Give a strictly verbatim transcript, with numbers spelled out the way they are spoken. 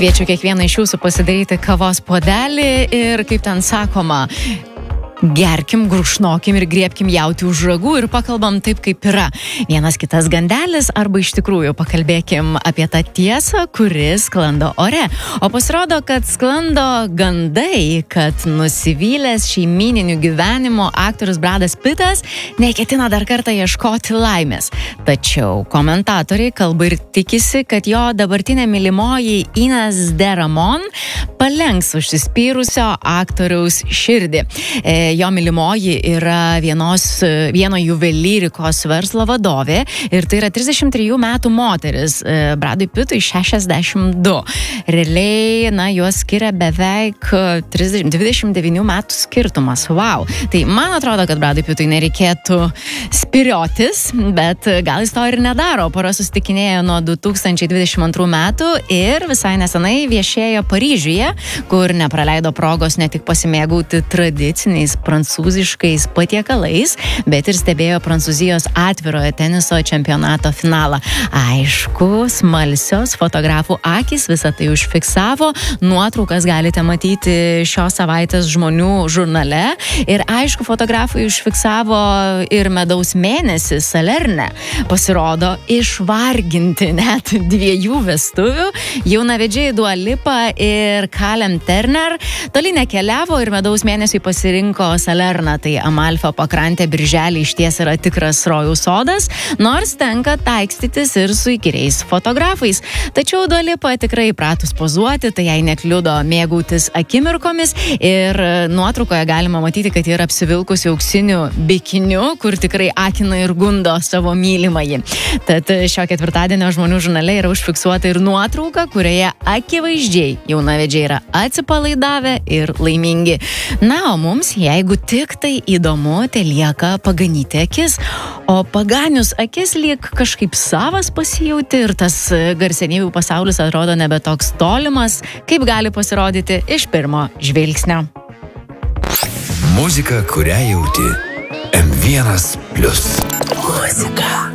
Kviečiu kiekvieną iš jūsų pasidaryti kavos puodelį ir, kaip ten sakoma, gerkim, grušnokim ir griebkim jauti už ragų ir pakalbam taip, kaip yra. Vienas kitas gandelis arba iš tikrųjų pakalbėkim apie tą tiesą, kuris sklando ore. O pasirodo, kad sklando gandai, kad nusivylęs šeimininiu gyvenimu aktorius Bradas Pittas neketina dar kartą ieškoti laimės. Tačiau komentatoriai kalba ir tikisi, kad jo dabartinė mylimoji Ines de Ramon palenks užsispyrusio aktoriaus širdį. E, Jo mylimoji yra vienos, vieno juvelyrikos verslo vadovė ir tai yra trisdešimt trijų metų moteris, Bradui Pittui šešiasdešimt du. Realiai, na, juos skiria beveik trisdešimt, dvidešimt devynių metų skirtumas. Wow. Tai man atrodo, kad Bradui Pittui nereikėtų spiriotis, bet gal jis to ir nedaro. Pora susitikinėjo nuo du tūkstančiai dvidešimt antrų metų ir visai nesenai viešėjo Paryžiuje, kur nepraleido progos ne tik pasimėgauti tradiciniais prancūziškais patiekalais, bet ir stebėjo Prancūzijos atvirojo teniso čempionato finalą. Aišku, smalsios fotografų akys visą tai užfiksavo. Nuotraukas galite matyti šios savaitės žmonių žurnale. Ir aišku, fotografai užfiksavo ir medaus mėnesį Salerne. Pasirodo, išvarginti net dviejų vestuvių. Jaunavedžiai Dua Lipa ir Callum Turner toli nekeliavo ir medaus mėnesiui pasirinko Salerną, tai Amalfio pakrantė birželį išties yra tikras rojų sodas, nors tenka taikstytis ir su įkyriais fotografais. Tačiau Dua Lipa tikrai pratus pozuoti, tai jai nekliudo mėgautis akimirkomis ir nuotraukoje galima matyti, kad ji yra apsivilkusi auksiniu bikiniu, kur tikrai akina ir gundo savo mylimąjį. Tad šio ketvirtadienio žmonių žurnale yra užfiksuota ir nuotrauka, kurioje akivaizdžiai jaunavedžiai yra atsipalaidavę ir laimingi. Na, o mums, jeigu tik tai įdomu, tai lieka paganyti akis. O paganius akis lyg kažkaip savas pasijauti ir tas garsenybių pasaulis atrodo nebe toks tolimas, kaip gali pasirodyti iš pirmo žvilgsnio. Muzika, kurią jauti. M vienas plius. Muzika.